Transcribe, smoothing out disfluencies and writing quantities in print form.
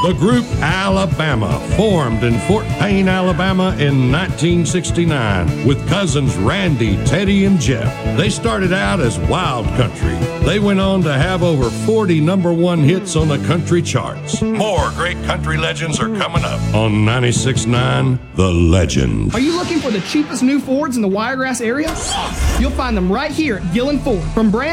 The group Alabama formed in Fort Payne, Alabama in 1969 with cousins Randy, Teddy, and Jeff. They started out as Wild Country. They went on to have over 40 #1 hits on the country charts. More great country legends are coming up on 96.9 The Legend. Are you looking for the cheapest new Fords in the Wiregrass area? You'll find them right here at Gillen Ford. From brand